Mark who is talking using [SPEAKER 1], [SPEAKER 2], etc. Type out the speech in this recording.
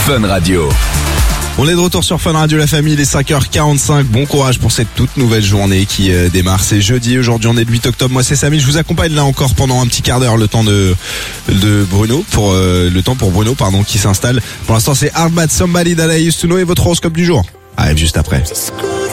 [SPEAKER 1] Fun Radio.
[SPEAKER 2] On est de retour sur Fun Radio, la famille, les 5h45. Bon courage pour cette toute nouvelle journée qui démarre. C'est jeudi, aujourd'hui on est le 8 octobre. Moi c'est Samy, je vous accompagne là encore pendant un petit quart d'heure, le temps de Bruno, pour Bruno qui s'installe. Pour l'instant c'est Hard Bad Somebody That I Used To Know et votre horoscope du jour arrive juste après.